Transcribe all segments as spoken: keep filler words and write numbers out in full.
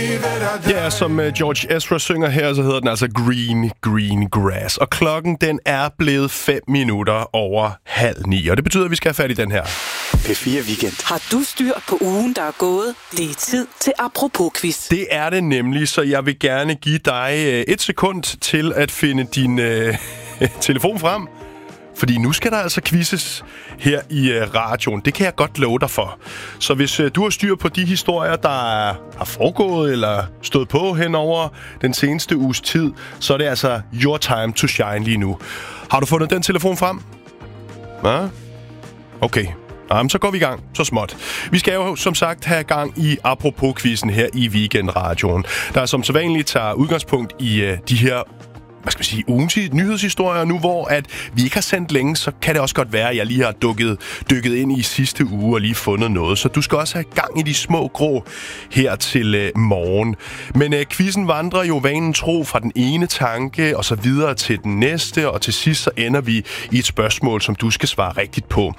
Ja, som uh, George Ezra synger her, så hedder den altså Green, Green Grass. Og klokken, den er blevet fem minutter over halv ni. Og det betyder, at vi skal have fat i den her. P fire Weekend. Har du styr på ugen, der er gået? Det er tid til Apropos-quiz. Det er det nemlig, så jeg vil gerne give dig uh, et sekund til at finde din uh, telefon frem. Fordi nu skal der altså quizzes her i uh, radioen. Det kan jeg godt love dig for. Så hvis uh, du har styr på de historier, der er, har foregået eller stået på hen over den seneste uges tid, så er det altså your time to shine lige nu. Har du fundet den telefon frem? Ja? Okay. Jamen, så går vi i gang, så småt. Vi skal jo som sagt have gang i Apropos-quizzen her i Weekend-radioen, der som sædvanligt tager udgangspunkt i uh, de her hvad skal man sige, ugens nyhedshistorier nu, hvor at vi ikke har sendt længe, så kan det også godt være, at jeg lige har dukket, dykket ind i sidste uge og lige fundet noget. Så du skal også have gang i de små grå her til øh, morgen. Men øh, quizzen vandrer jo vanen tro fra den ene tanke og så videre til den næste, og til sidst så ender vi i et spørgsmål, som du skal svare rigtigt på.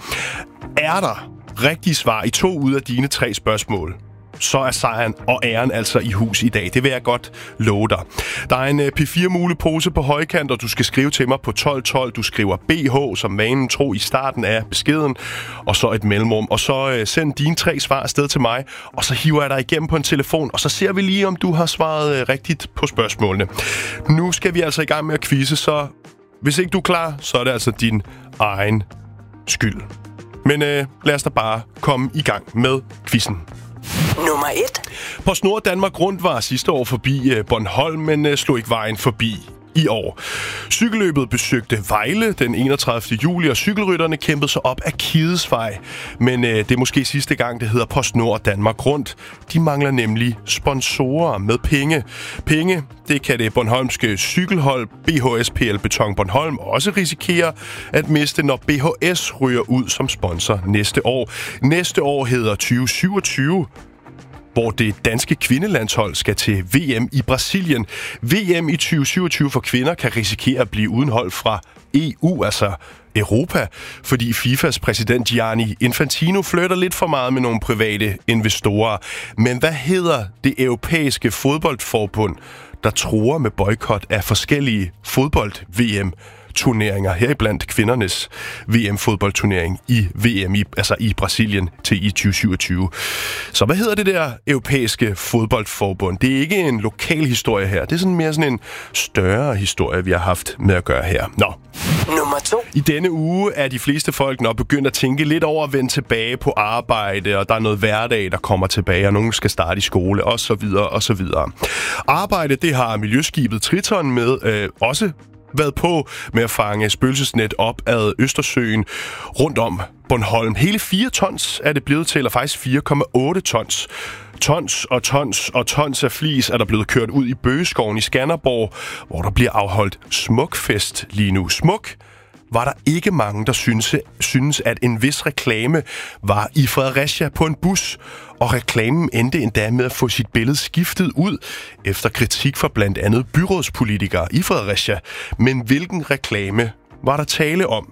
Er der rigtige svar i to ud af dine tre spørgsmål, så er sejren og æren altså i hus i dag. Det vil jeg godt love dig. Der er en P fire mulepose på højkant, og du skal skrive til mig på tolv tolv. Du skriver B H som vanen tro i starten af beskeden, og så et mellemrum. Og så uh, send dine tre svar afsted til mig, og så hiver jeg dig igennem på en telefon, og så ser vi lige, om du har svaret uh, rigtigt på spørgsmålene. Nu skal vi altså i gang med at quizze, så hvis ikke du er klar, så er det altså din egen skyld. Men uh, lad os da bare komme i gang med quizzen. Nummer et. PostNord Danmark Rundt var sidste år forbi Bornholm, men slog ikke vejen forbi i år. Cykelløbet besøgte Vejle den enogtredivte juli, og cykelrytterne kæmpede sig op ad Kidesvej. Men øh, det er måske sidste gang, det hedder PostNord Danmark Rundt. De mangler nemlig sponsorer med penge. Penge, det kan det bornholmske cykelhold B H S P L Beton Bornholm også risikere at miste, når B H S ryger ud som sponsor næste år. Næste år hedder tyve syvogtyve, hvor det danske kvindelandshold skal til V M i Brasilien. V M i tyve syvogtyve for kvinder kan risikere at blive uden hold fra E U, altså Europa, fordi FIFAs præsident Gianni Infantino flytter lidt for meget med nogle private investorer. Men hvad hedder det europæiske fodboldforbund, der truer med boykot af forskellige fodbold-V M-turneringer, heriblandt kvindernes V M-fodboldturnering i V M, i, altså i Brasilien til i tyve syvogtyve. Så hvad hedder det der europæiske fodboldforbund? Det er ikke en lokal historie her. Det er sådan mere sådan en større historie, vi har haft med at gøre her. Nå. Nummer to. I denne uge er de fleste folk nok begyndt at tænke lidt over at vende tilbage på arbejde, og der er noget hverdag, der kommer tilbage, og nogen skal starte i skole, og så videre, og så videre. Arbejde, det har miljøskibet Triton med øh, også været på med at fange spøgelsesnet op ad Østersøen rundt om Bornholm. Hele fire tons er det blevet til, eller faktisk fire komma otte tons. Tons og tons og tons af flis er der blevet kørt ud i Bøgeskoven i Skanderborg, hvor der bliver afholdt smukfest lige nu. Smuk var der ikke mange, der synes, synes, at en vis reklame var i Fredericia på en bus, og reklamen endte endda med at få sit billede skiftet ud efter kritik fra blandt andet byrådspolitikere i Fredericia. Men hvilken reklame var der tale om?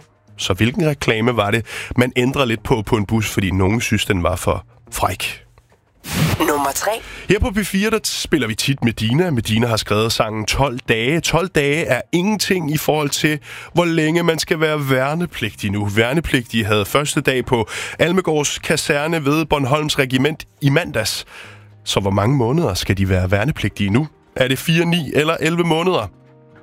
Så hvilken reklame var det, man ændrer lidt på på en bus, fordi nogen synes, den var for fræk? Nummer tre. Her på P fire, der spiller vi tit Medina. Medina har skrevet sangen tolv dage. tolv dage er ingenting i forhold til, hvor længe man skal være værnepligtig nu. Værnepligtige havde første dag på Almegårds kaserne ved Bornholms regiment i mandags. Så hvor mange måneder skal de være værnepligtige nu? Er det fire, ni eller elleve måneder?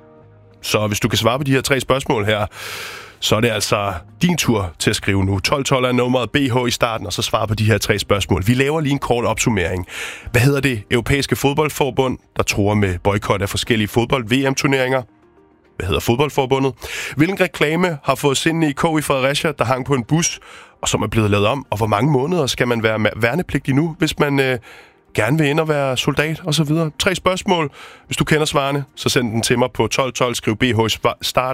Så hvis du kan svare på de her tre spørgsmål her, så er det altså din tur til at skrive nu. tolv tolv er nummeret B H i starten, og så svare på de her tre spørgsmål. Vi laver lige en kort opsummering. Hvad hedder det europæiske fodboldforbund, der truer med boykot af forskellige fodbold-V M-turneringer? Hvad hedder fodboldforbundet? Hvilken reklame har fået sindene i kog i Fredericia, der hang på en bus, og som er blevet lavet om? Og hvor mange måneder skal man være værnepligtig nu, hvis man øh, gerne vil ind og være soldat og så videre? Tre spørgsmål. Hvis du kender svarene, så send den til mig på tolv tolv, skriv B H i start.